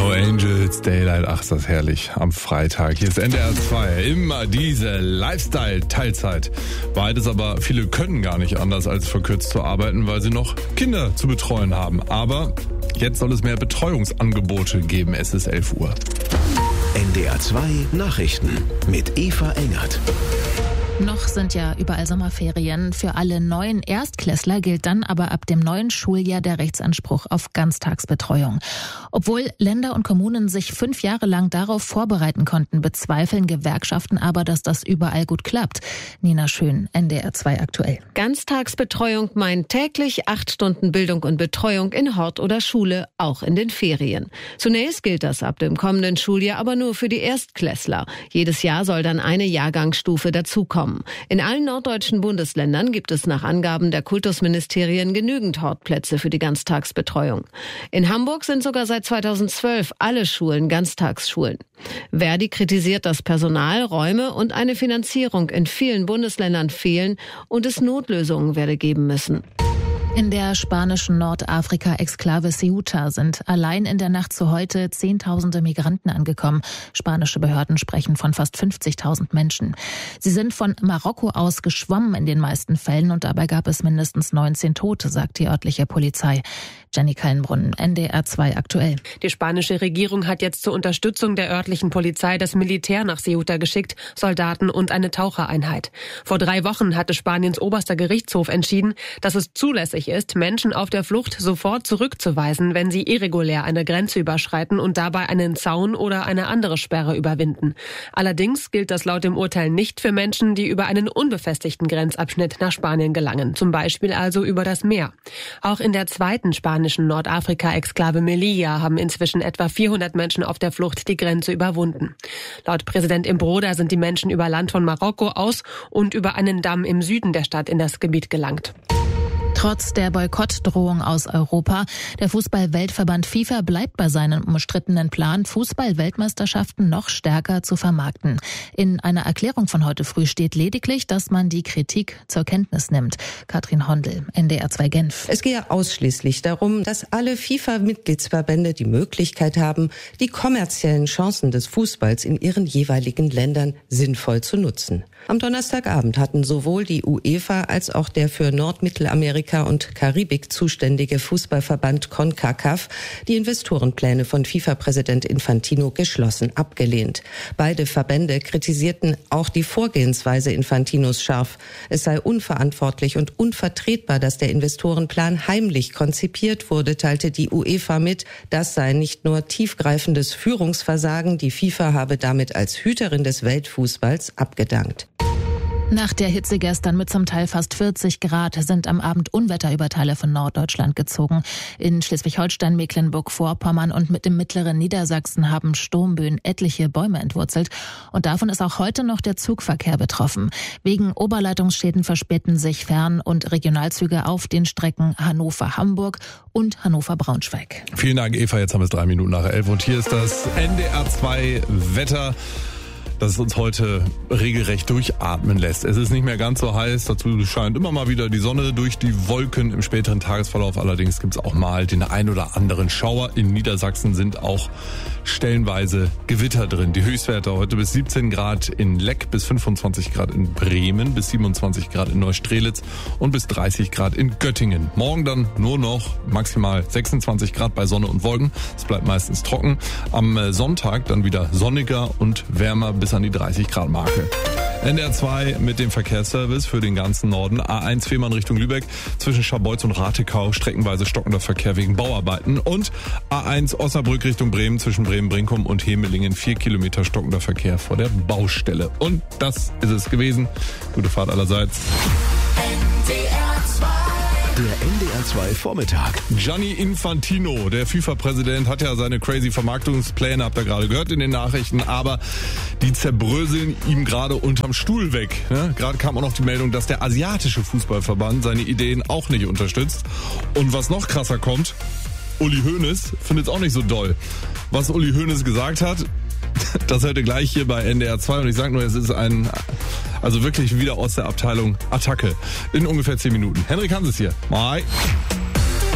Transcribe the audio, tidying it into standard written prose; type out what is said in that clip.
No Angels, Daylight, ach, ist das herrlich, am Freitag. Hier ist NDR 2, immer diese Lifestyle-Teilzeit. Beides aber, viele können gar nicht anders als verkürzt zu arbeiten, weil sie noch Kinder zu betreuen haben. Aber jetzt soll es mehr Betreuungsangebote geben, es ist 11 Uhr. NDR 2 Nachrichten mit Eva Engert. Noch sind ja überall Sommerferien. Für alle neuen Erstklässler gilt dann aber ab dem neuen Schuljahr der Rechtsanspruch auf Ganztagsbetreuung. Obwohl Länder und Kommunen sich 5 Jahre lang darauf vorbereiten konnten, bezweifeln Gewerkschaften aber, dass das überall gut klappt. Nina Schön, NDR 2 aktuell. Ganztagsbetreuung meint täglich 8 Stunden Bildung und Betreuung in Hort oder Schule, auch in den Ferien. Zunächst gilt das ab dem kommenden Schuljahr aber nur für die Erstklässler. Jedes Jahr soll dann eine Jahrgangsstufe dazukommen. In allen norddeutschen Bundesländern gibt es nach Angaben der Kultusministerien genügend Hortplätze für die Ganztagsbetreuung. In Hamburg sind sogar seit 2012 alle Schulen Ganztagsschulen. Verdi kritisiert, dass Personal, Räume und eine Finanzierung in vielen Bundesländern fehlen und es Notlösungen werde geben müssen. In der spanischen Nordafrika-Exklave Ceuta sind allein in der Nacht zu heute Zehntausende Migranten angekommen. Spanische Behörden sprechen von fast 50.000 Menschen. Sie sind von Marokko aus geschwommen in den meisten Fällen und dabei gab es mindestens 19 Tote, sagt die örtliche Polizei. Jenny Kallenbrunn, NDR 2 aktuell. Die spanische Regierung hat jetzt zur Unterstützung der örtlichen Polizei das Militär nach Ceuta geschickt, Soldaten und eine Tauchereinheit. Vor 3 Wochen hatte Spaniens oberster Gerichtshof entschieden, dass es zulässig ist, Menschen auf der Flucht sofort zurückzuweisen, wenn sie irregulär eine Grenze überschreiten und dabei einen Zaun oder eine andere Sperre überwinden. Allerdings gilt das laut dem Urteil nicht für Menschen, die über einen unbefestigten Grenzabschnitt nach Spanien gelangen, zum Beispiel also über das Meer. Auch in der zweiten spanischen Nordafrika-Exklave Melilla haben inzwischen etwa 400 Menschen auf der Flucht die Grenze überwunden. Laut Präsident Imbroda sind die Menschen über Land von Marokko aus und über einen Damm im Süden der Stadt in das Gebiet gelangt. Trotz der Boykottdrohung aus Europa, der Fußball-Weltverband FIFA bleibt bei seinem umstrittenen Plan, Fußball-Weltmeisterschaften noch stärker zu vermarkten. In einer Erklärung von heute früh steht lediglich, dass man die Kritik zur Kenntnis nimmt. Katrin Hondel, NDR 2 Genf. Es gehe ausschließlich darum, dass alle FIFA-Mitgliedsverbände die Möglichkeit haben, die kommerziellen Chancen des Fußballs in ihren jeweiligen Ländern sinnvoll zu nutzen. Am Donnerstagabend hatten sowohl die UEFA als auch der für Nordmittelamerika und Karibik zuständige Fußballverband CONCACAF die Investorenpläne von FIFA-Präsident Infantino geschlossen abgelehnt. Beide Verbände kritisierten auch die Vorgehensweise Infantinos scharf. Es sei unverantwortlich und unvertretbar, dass der Investorenplan heimlich konzipiert wurde, teilte die UEFA mit. Das sei nicht nur tiefgreifendes Führungsversagen, die FIFA habe damit als Hüterin des Weltfußballs abgedankt. Nach der Hitze gestern mit zum Teil fast 40 Grad sind am Abend Unwetter über Teile von Norddeutschland gezogen. In Schleswig-Holstein, Mecklenburg-Vorpommern und mit dem mittleren Niedersachsen haben Sturmböen etliche Bäume entwurzelt. Und davon ist auch heute noch der Zugverkehr betroffen. Wegen Oberleitungsschäden verspäten sich Fern- und Regionalzüge auf den Strecken Hannover-Hamburg und Hannover-Braunschweig. Vielen Dank, Eva. Jetzt haben wir es 3 Minuten nach 11 und hier ist das NDR 2 Wetter, dass es uns heute regelrecht durchatmen lässt. Es ist nicht mehr ganz so heiß, dazu scheint immer mal wieder die Sonne durch die Wolken im späteren Tagesverlauf. Allerdings gibt es auch mal den ein oder anderen Schauer. In Niedersachsen sind auch stellenweise Gewitter drin. Die Höchstwerte heute bis 17 Grad in Leck, bis 25 Grad in Bremen, bis 27 Grad in Neustrelitz und bis 30 Grad in Göttingen. Morgen dann nur noch maximal 26 Grad bei Sonne und Wolken. Es bleibt meistens trocken. Am Sonntag dann wieder sonniger und wärmer bis an die 30 Grad Marke. NDR 2 mit dem Verkehrsservice für den ganzen Norden. A1 Fehmarn Richtung Lübeck, zwischen Scharbeutz und Ratekau streckenweise stockender Verkehr wegen Bauarbeiten. Und A1 Osnabrück Richtung Bremen, zwischen Bremen-Brinkum und Hemelingen 4 Kilometer stockender Verkehr vor der Baustelle. Und das ist es gewesen. Gute Fahrt allerseits. Der NDR 2 Vormittag. Gianni Infantino, der FIFA-Präsident, hat ja seine crazy Vermarktungspläne, habt ihr gerade gehört in den Nachrichten, aber die zerbröseln ihm gerade unterm Stuhl weg. Ne? Gerade kam auch noch die Meldung, dass der asiatische Fußballverband seine Ideen auch nicht unterstützt. Und was noch krasser kommt, Uli Hoeneß findet es auch nicht so doll. Was Uli Hoeneß gesagt hat, das hört ihr gleich hier bei NDR 2 und ich sage nur, es ist also wirklich wieder aus der Abteilung Attacke in ungefähr 10 Minuten. Henrik Hanses hier. Bye.